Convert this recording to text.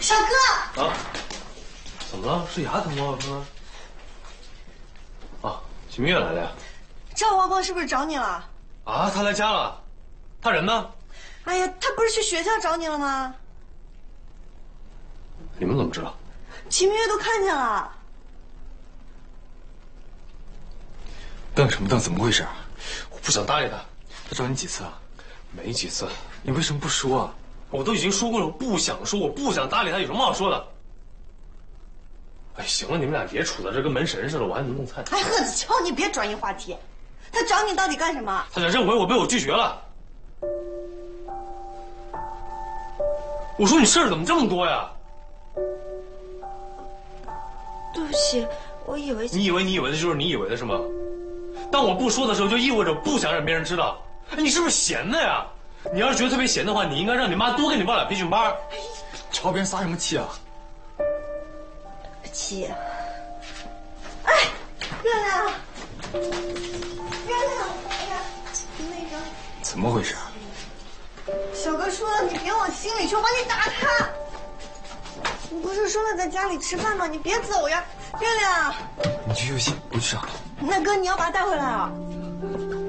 小哥啊，怎么了？是牙疼吗？刚刚？啊，秦明月来了呀？ 赵王光是不是找你了？ 啊，他来家了。他人呢？ 哎呀，他不是去学校找你了吗？ 你们怎么知道？ 秦明月都看见了。 瞪什么瞪？怎么回事？ 我不想搭理他。 他找你几次啊？ 没几次。 你为什么不说啊？ 我都已经说过了，我不想说，我不想搭理他，有什么好说的？哎，行了，你们俩别处在这跟门神似的，我还能弄菜。 哎，贺子乔，你别转移话题。他找你到底干什么？ 他想认回我，被我拒绝了。我说你事儿怎么这么多呀？ 对不起，我以为…… 你以为的就是你以为的是吗？当我不说的时候，就意味着不想让别人知道。哎，你是不是闲的呀？你要是觉得特别闲的话，你应该让你妈多给你报俩培训班。 朝别人撒什么气啊？ 对不起。哎，月亮，月亮，哎呀，那个， 怎么回事？ 小哥说了，你别往心里去，我帮你打他。你不是说了在家里吃饭吗？你别走呀，月亮。 你去休息，我去上。 那哥，你要把他带回来啊。